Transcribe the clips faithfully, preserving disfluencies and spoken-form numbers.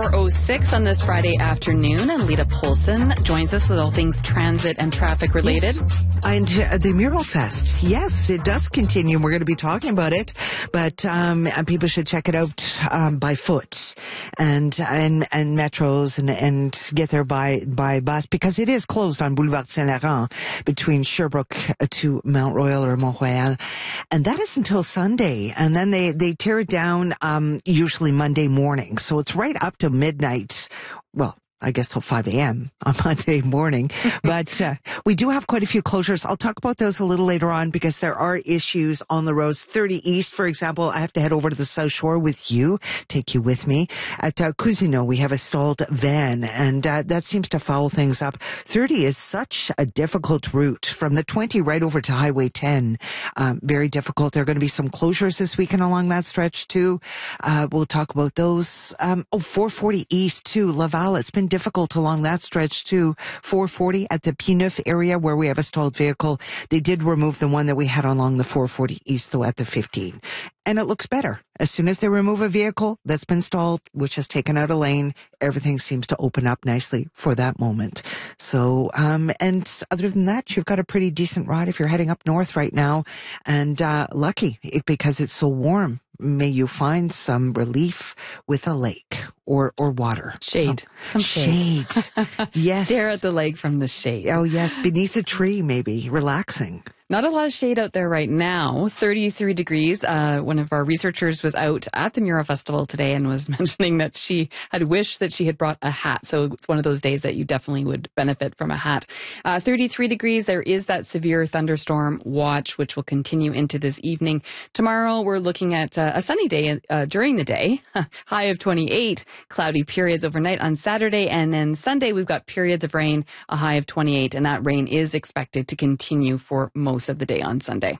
four oh six on this Friday afternoon, and Lita Polson joins us with all things transit and traffic related. Yes. And uh, the Mural Fest, yes, it does continue. We're going to be talking about it, but um, and people should check it out um, by foot and and and metros and and get there by by bus, because it is closed on Boulevard Saint-Laurent between Sherbrooke to Mount Royal or Mont-Royal, and that is until Sunday, and then they they tear it down um, usually Monday morning, so it's right up to midnight. Well, I guess till five a.m. on Monday morning. But uh, we do have quite a few closures. I'll talk about those a little later on because there are issues on the roads. thirty East, for example, I have to head over to the South Shore with you, take you with me. At uh, Cousineau, we have a stalled van, and uh, that seems to foul things up. thirty is such a difficult route from the twenty right over to Highway ten. Um, very difficult. There are going to be some closures this weekend along that stretch, too. Uh, we'll talk about those. Um, oh, four forty East, too. Laval, it's been difficult along that stretch too. four forty at the P-Neuf area where we have a stalled vehicle. They did remove the one that we had along the four forty East though at the fifteen. And it looks better. As soon as they remove a vehicle that's been stalled, which has taken out a lane, everything seems to open up nicely for that moment. So, um, and other than that, you've got a pretty decent ride if you're heading up north right now. And, uh, lucky because it's so warm. May you find some relief with a lake or, or water. Shade. Some, some shade. Shade. Yes. Stare at the lake from the shade. Oh, yes. Beneath a tree, maybe. Relaxing. Not a lot of shade out there right now. thirty-three degrees. Uh, one of our researchers was out at the Mural Festival today and was mentioning that she had wished that she had brought a hat. So it's one of those days that you definitely would benefit from a hat. Uh, thirty-three degrees. There is that severe thunderstorm watch, which will continue into this evening. Tomorrow, we're looking at uh, a sunny day uh, during the day. High of twenty-eight. Cloudy periods overnight on Saturday. And then Sunday, we've got periods of rain, a high of twenty-eight. And that rain is expected to continue for most of the day on Sunday.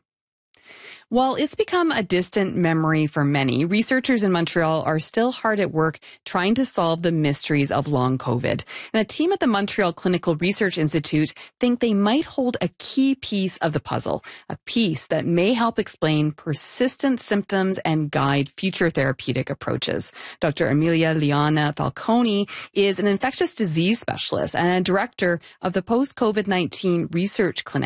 While it's become a distant memory for many, researchers in Montreal are still hard at work trying to solve the mysteries of long COVID. And a team at the Montreal Clinical Research Institute think they might hold a key piece of the puzzle, a piece that may help explain persistent symptoms and guide future therapeutic approaches. Doctor Amelia Liana Falconi is an infectious disease specialist and a director of the post-COVID nineteen research clinic